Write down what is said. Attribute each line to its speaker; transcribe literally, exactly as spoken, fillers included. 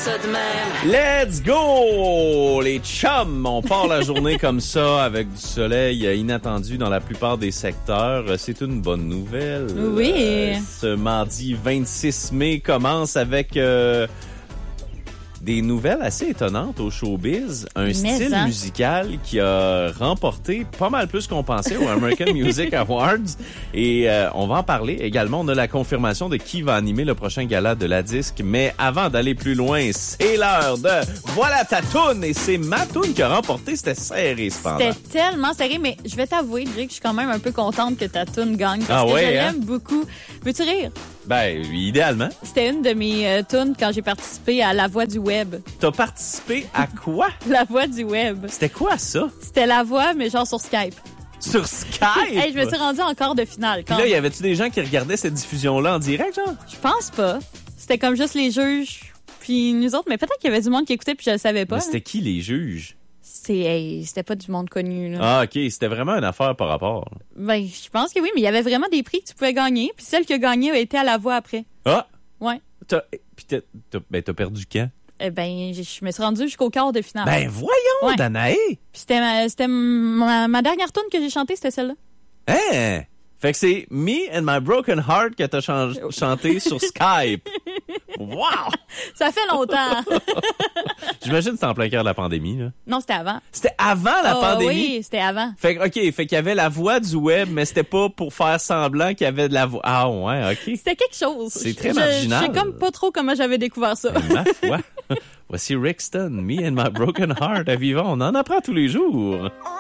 Speaker 1: ça de même.
Speaker 2: Let's go! Les chums! On part la journée comme ça avec du soleil inattendu dans la plupart des secteurs. C'est une bonne nouvelle.
Speaker 3: Oui.
Speaker 2: Euh, ce mardi vingt-six mai commence avec euh, des nouvelles assez étonnantes au showbiz. Un
Speaker 3: Mais
Speaker 2: style
Speaker 3: hein.
Speaker 2: musical qui a remporté pas mal plus qu'on pensait aux American Music Awards. Et euh, on va en parler également. On a la confirmation de qui va animer le prochain gala de la disque. Mais avant d'aller plus loin, c'est l'heure de Voilà ta toune. Et c'est ma toune qui a remporté. C'était serré, cependant.
Speaker 3: C'était tellement serré, mais je vais t'avouer, Jay, que je suis quand même un peu contente que ta toune gagne. Parce
Speaker 2: Ah
Speaker 3: que
Speaker 2: ouais,
Speaker 3: je
Speaker 2: hein?
Speaker 3: l'aime beaucoup. Veux-tu rire?
Speaker 2: Ben, idéalement.
Speaker 3: C'était une de mes euh, tunes quand j'ai participé à La Voix du Web.
Speaker 2: T'as participé à quoi?
Speaker 3: La Voix du Web.
Speaker 2: C'était quoi, ça?
Speaker 3: C'était La Voix, mais genre sur Skype.
Speaker 2: Sur Skype?
Speaker 3: Hey, je me suis rendue en quart de finale.
Speaker 2: Puis là, y avait-tu des gens qui regardaient cette diffusion-là en direct, genre?
Speaker 3: Je pense pas. C'était comme juste les juges, puis nous autres. Mais peut-être qu'il y avait du monde qui écoutait, puis je le savais pas.
Speaker 2: Mais c'était qui les juges?
Speaker 3: C'est, hey, c'était pas du monde connu, là.
Speaker 2: Ah, OK. C'était vraiment une affaire par rapport.
Speaker 3: Ben, je pense que oui, mais il y avait vraiment des prix que tu pouvais gagner, puis celle qui a gagné a été à La Voix après.
Speaker 2: Ah!
Speaker 3: Ouais.
Speaker 2: T'as, puis t'as, t'as, ben, t'as perdu quand?
Speaker 3: Eh ben, je je me suis rendue jusqu'au quart de finale.
Speaker 2: Ben, voyons,
Speaker 3: Ouais.
Speaker 2: Danae!
Speaker 3: Puis c'était ma, c'était ma, ma dernière tune que j'ai chantée, c'était celle-là.
Speaker 2: Hein? Fait que c'est Me and My Broken Heart que t'as chan- chanté sur Skype. Wow!
Speaker 3: Ça fait longtemps.
Speaker 2: J'imagine que c'était en plein cœur de la pandémie, là.
Speaker 3: Non, c'était avant.
Speaker 2: C'était avant la
Speaker 3: Oh,
Speaker 2: pandémie?
Speaker 3: Oui, c'était avant.
Speaker 2: Fait que, OK, fait qu'il y avait la voix du web, mais c'était pas pour faire semblant qu'il y avait de la voix. Ah, ouais, OK.
Speaker 3: C'était quelque chose.
Speaker 2: C'est très
Speaker 3: Je-
Speaker 2: marginal.
Speaker 3: Je sais comme pas trop comment j'avais découvert ça.
Speaker 2: Ma foi. Voici Rixton, Me and My Broken Heart à vivant. On en apprend tous les jours.